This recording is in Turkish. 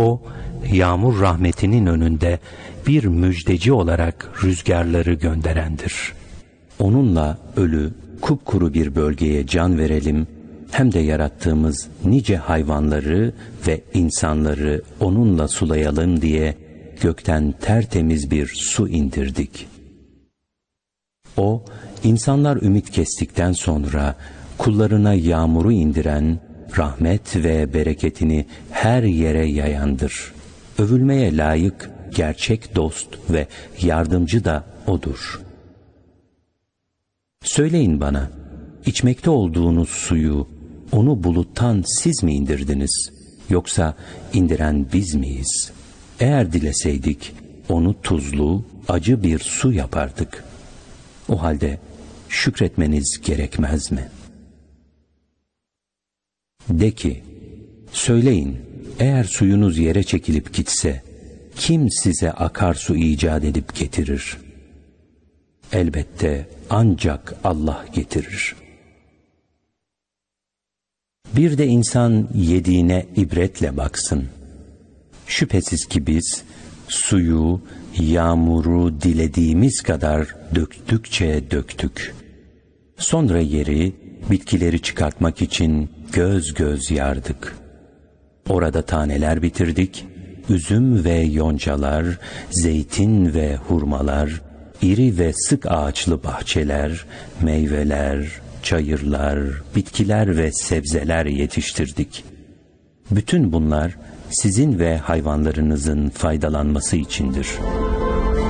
O, yağmur rahmetinin önünde bir müjdeci olarak rüzgarları gönderendir. Onunla ölü, kupkuru bir bölgeye can verelim, hem de yarattığımız nice hayvanları ve insanları onunla sulayalım diye gökten tertemiz bir su indirdik. O, insanlar ümit kestikten sonra kullarına yağmuru indiren, rahmet ve bereketini her yere yayandır. Övülmeye layık gerçek dost ve yardımcı da O'dur. Söyleyin bana, içmekte olduğunuz suyu, onu buluttan siz mi indirdiniz, yoksa indiren biz miyiz? Eğer dileseydik, onu tuzlu, acı bir su yapardık. O halde şükretmeniz gerekmez mi? De ki, söyleyin, eğer suyunuz yere çekilip gitse, kim size akarsu icat edip getirir? Elbette ancak Allah getirir. Bir de insan yediğine ibretle baksın. Şüphesiz ki biz suyu, yağmuru dilediğimiz kadar döktükçe döktük. Sonra yeri, bitkileri çıkartmak için göz göz yardık. Orada taneler bitirdik, üzüm ve yoncalar, zeytin ve hurmalar, iri ve sık ağaçlı bahçeler, meyveler, çayırlar, bitkiler ve sebzeler yetiştirdik. Bütün bunlar sizin ve hayvanlarınızın faydalanması içindir.